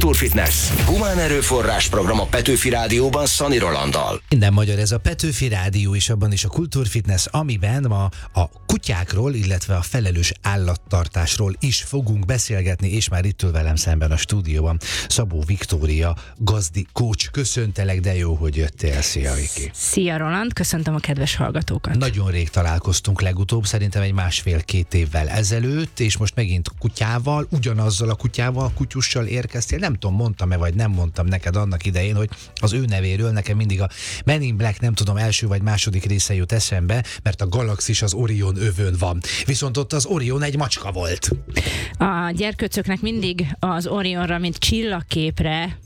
Kultúrfitness. Humán erőforrás program a Petőfi Rádióban Szani Rolanddal. Minden magyar, ez a Petőfi Rádió, és abban is a Kultúrfitness, amiben ma a kutyákról, illetve a felelős állattartásról is fogunk beszélgetni, és már itt ül velem szemben a stúdióban Szabó Viktória, gazdi coach. Köszöntelek, de jó, hogy jöttél. Szia, Viki. Szia, Roland, köszöntöm a kedves hallgatókat. Nagyon rég találkoztunk legutóbb, szerintem egy 1,5-2 évvel ezelőtt, és most megint kutyával, ugyanazzal a kutyával, kutyussal érkeztél. Nem tudom, mondtam-e, vagy nem mondtam neked annak idején, hogy az ő nevéről nekem mindig a Men in Black, nem tudom, első vagy második része jut eszembe, mert a Galaxis az Orion övön van. Viszont ott az Orion egy macska volt. A gyerkőcöknek mindig az Orionra, mint csillagképre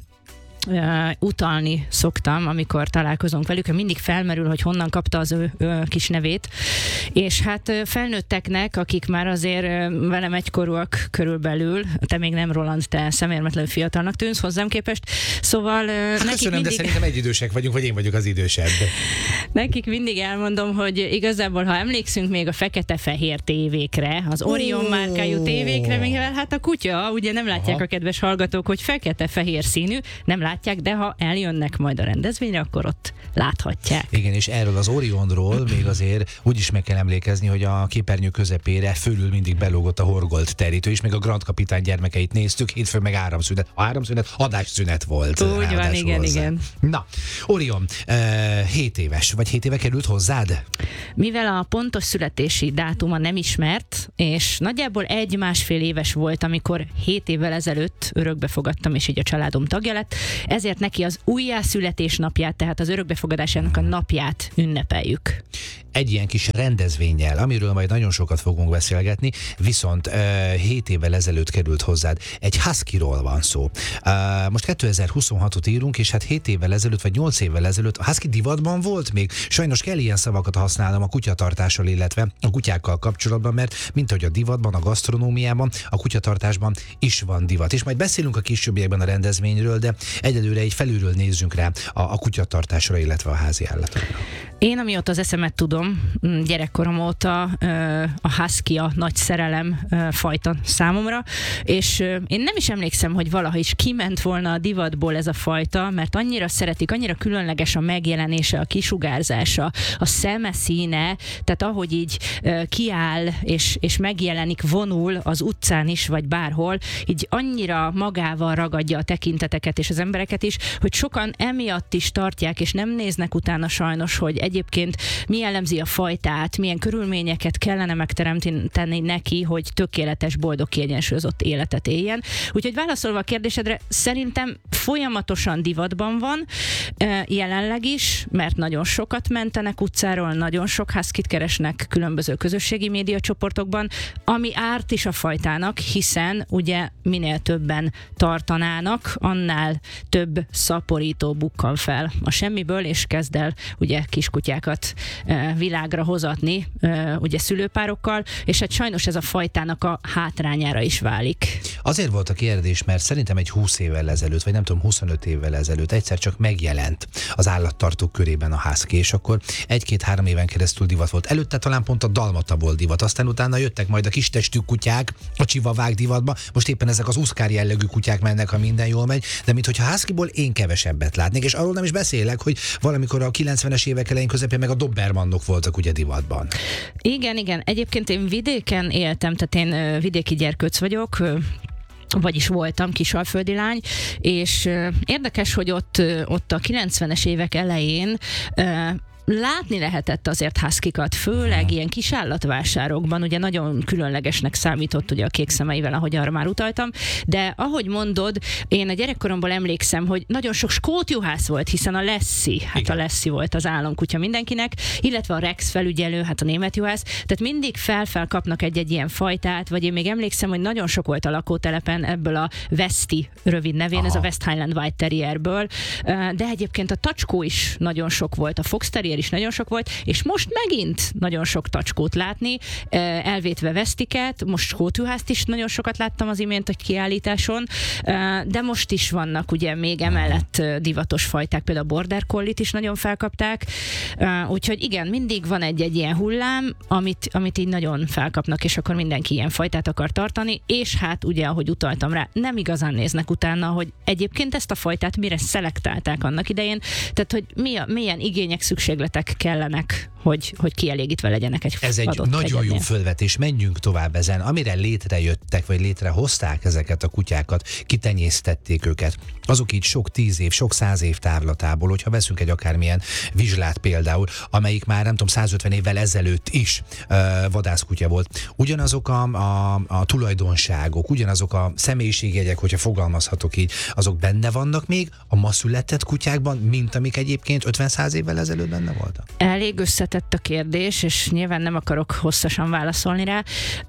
utalni szoktam, amikor találkozunk velük, mindig felmerül, hogy honnan kapta az ő kis nevét, és hát felnőtteknek, akik már azért velem egykorúak körülbelül, te még nem, Roland, te szemérmetlenül fiatalnak tűnsz hozzám képest, szóval nekik köszönöm, mindig... de szerintem egyidősek vagyunk, vagy én vagyok az idősebb. Nekik mindig elmondom, hogy igazából, ha emlékszünk még a fekete-fehér tévékre, az Orion márkájú tévékre, mivel hát a kutya, ugye nem látják a kedves hallgatók, hogy fekete-fehér színű, nem látják, de ha eljönnek majd a rendezvényre, akkor ott láthatják. Igen, és erről az Orionról még azért úgy is meg kell emlékezni, hogy a képernyő közepére fölül mindig belógott a horgolt terítő, és még a Grand Kapitány gyermekeit néztük, hétfőn meg áramszünet. A áramszünet adásszünet volt. Úgy van, igen. Na, Orion, 7 éves, vagy 7 éve került hozzád? Mivel a pontos születési dátuma nem ismert, és nagyjából 1-1,5 éves volt, amikor 7 évvel ezelőtt örökbe fogadtam, és így a családom tagja lett, ezért neki az újjászületésnapját, tehát az örökbefogadásának a napját ünnepeljük. Egy ilyen kis rendezvénnyel, amiről majd nagyon sokat fogunk beszélgetni, viszont 7 évvel ezelőtt került hozzád. Egy huskyról van szó. Most 2026-ot írunk, és hát 7 évvel ezelőtt, vagy 8 évvel ezelőtt a husky divatban volt még. Sajnos kell ilyen szavakat használnom a kutyatartással, illetve a kutyákkal kapcsolatban, mert mint ahogy a divatban, a gasztronómiában, a kutyatartásban is van divat. És majd beszélünk a későbbiekben a rendezvényről, de egyelőre egy felülről nézzünk rá a kutyatartásra, illetve a házi állatokra. Én, amióta az eszemet tudom, gyerekkorom óta a husky a nagy szerelem fajta számomra, és én nem is emlékszem, hogy valaha is kiment volna a divatból ez a fajta, mert annyira szeretik, annyira különleges a megjelenése, a kisugárzása, a szeme színe, tehát ahogy így kiáll és megjelenik, vonul az utcán is, vagy bárhol, így annyira magával ragadja a tekinteteket és az embereket is, hogy sokan emiatt is tartják, és nem néznek utána sajnos, hogy egyébként mi jellemzi a fajtát, milyen körülményeket kellene megteremteni neki, hogy tökéletes, boldog, kiegyensúlyozott életet éljen. Úgyhogy válaszolva a kérdésedre, szerintem folyamatosan divatban van, jelenleg is, mert nagyon sokat mentenek utcáról, nagyon sok huskyt keresnek különböző közösségi médiacsoportokban, ami árt is a fajtának, hiszen ugye minél többen tartanának, annál több szaporító bukkan fel a semmiből, és kezd el ugye kiskutyákat világra hozatni, ugye szülőpárokkal, és hát sajnos ez a fajtának a hátrányára is válik. Azért volt a kérdés, mert szerintem egy 20 évvel ezelőtt, vagy nem tudom, 25 évvel ezelőtt egyszer csak megjelent az állattartók körében a husky, és akkor 1-2-3 éven keresztül divat volt. Előtte talán pont a dalmata volt divat, aztán utána jöttek majd a kistestű kutyák, a csivavák divatba, most éppen ezek az uszkár jellegű kutyák mennek, ha minden jól megy, de minthogyha huskyból én kevesebbet látnék, és arról nem is beszélek, hogy valamikor a 90-es évek elején közepén meg a dobermannok voltak ugye divatban. Igen. Egyébként én vidéken éltem, tehát én vidéki gyerkőc vagyok, vagyis voltam, kisalföldi lány, és érdekes, hogy ott a 90-es évek elején látni lehetett azért huskykat, főleg ilyen kis állatvásárokban, ugye nagyon különlegesnek számított ugye a kék szemeivel, ahogy arra már utaltam, de ahogy mondod, én a gyerekkoromból emlékszem, hogy nagyon sok skót juhász volt, hiszen a Lassie, hát igen. A Lassie volt az államkutya mindenkinek, illetve a Rex felügyelő, hát a német juhász, tehát mindig fel kapnak egy ilyen fajtát, vagy én még emlékszem, hogy nagyon sok volt a lakótelepen ebből a Westie rövid nevén, ez a West Highland White Terrierből, de egyébként a tacskó is nagyon sok volt, a Fox Terrier terrier is nagyon sok volt, és most megint nagyon sok tacskót látni, elvétve vesztiket, most skótjuházt is nagyon sokat láttam az imént egy kiállításon, de most is vannak ugye még emellett divatos fajták, például a border collie-t is nagyon felkapták, úgyhogy igen, mindig van egy ilyen hullám, amit így nagyon felkapnak, és akkor mindenki ilyen fajtát akar tartani, és hát ugye, ahogy utaltam rá, nem igazán néznek utána, hogy egyébként ezt a fajtát mire szelektálták annak idején, tehát hogy milyen igények, szükségletek kellenek, hogy kielégítve legyenek egy Ez egy nagyon jó fölvetés, menjünk tovább ezen. Amire létrejöttek, vagy létrehozták ezeket a kutyákat, kitenyésztették őket, azok így sok 10 év, sok 100 év távlatából, hogyha veszünk egy akármilyen vizslát például, amelyik már nem tudom 150 évvel ezelőtt is vadászkutya volt. Ugyanazok a tulajdonságok, ugyanazok a személyiségjegyek, hogyha fogalmazhatok így, azok benne vannak még a ma született kutyákban, mint amik egyébként 50-100 évvel ezelőtt benne voltak? Elég összetett a kérdés, és nyilván nem akarok hosszasan válaszolni rá.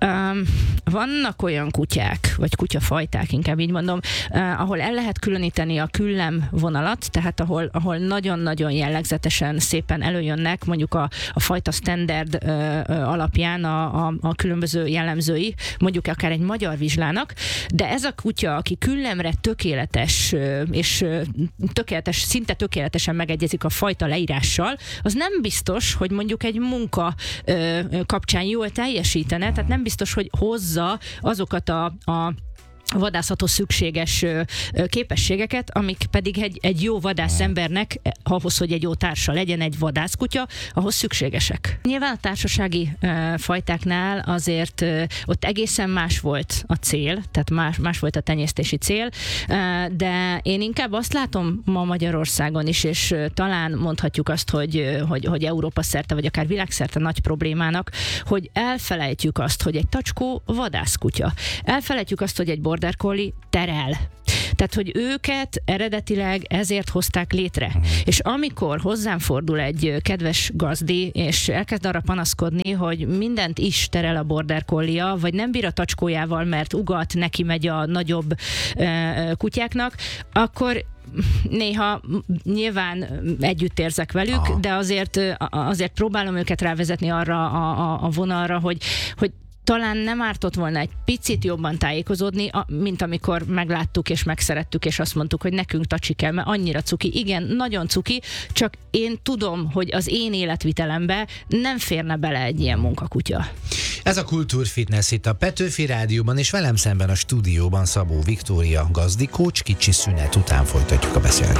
Vannak olyan kutyák, vagy kutyafajták, inkább így mondom, ahol el lehet különíteni a küllem vonalat, tehát ahol nagyon-nagyon jellegzetesen szépen előjönnek mondjuk a fajta standard alapján a különböző jellemzői, mondjuk akár egy magyar vizslának, de ez a kutya, aki küllemre tökéletes, és szinte tökéletesen megegyezik a fajta leírással, az nem biztos, hogy mondjuk egy munka kapcsán jól teljesítene, tehát nem biztos, hogy hozza azokat a vadászathoz szükséges képességeket, amik pedig egy jó vadászembernek, ahhoz, hogy egy jó társa legyen egy vadászkutya, ahhoz szükségesek. Nyilván a társasági fajtáknál azért ott egészen más volt a cél, tehát más volt a tenyésztési cél, de én inkább azt látom ma Magyarországon is, és talán mondhatjuk azt, hogy Európa szerte, vagy akár világszerte nagy problémának, hogy elfelejtjük azt, hogy egy tacskó vadászkutya. Elfelejtjük azt, hogy egy border collie terel. Tehát, hogy őket eredetileg ezért hozták létre. És amikor hozzám fordul egy kedves gazdi, és elkezd arra panaszkodni, hogy mindent is terel a border collie-ja, vagy nem bír a tacskójával, mert ugat, neki megy a nagyobb kutyáknak, akkor néha nyilván együtt érzek velük, de azért próbálom őket rávezetni arra a vonalra, hogy talán nem ártott volna egy picit jobban tájékozódni, mint amikor megláttuk és megszerettük, és azt mondtuk, hogy nekünk tacsi kell, mert annyira cuki. Igen, nagyon cuki, csak én tudom, hogy az én életvitelembe nem férne bele egy ilyen munkakutya. Ez a Kultúrfitness itt a Petőfi Rádióban, és velem szemben a stúdióban Szabó Viktória gazdikócs, kicsi szünet után folytatjuk a beszélgetést.